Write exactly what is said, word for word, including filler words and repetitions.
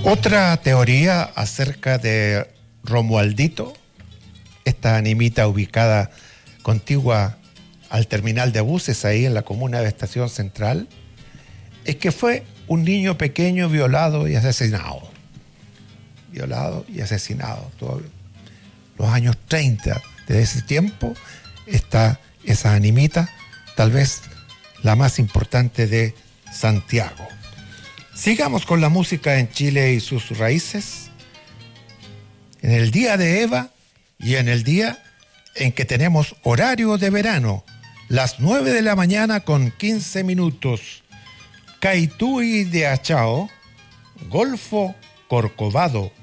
Otra teoría acerca de Romualdito, esta animita ubicada contigua al terminal de buses ahí en la comuna de Estación Central, es que fue un niño pequeño violado y asesinado. Violado y asesinado. Todos los años treinta de ese tiempo está esa animita, tal vez la más importante de Santiago. Sigamos con la música en Chile y sus raíces. En el día de Eva y en el día en que tenemos horario de verano, las nueve de la mañana con quince minutos. Caitui de Achao, Golfo Corcovado,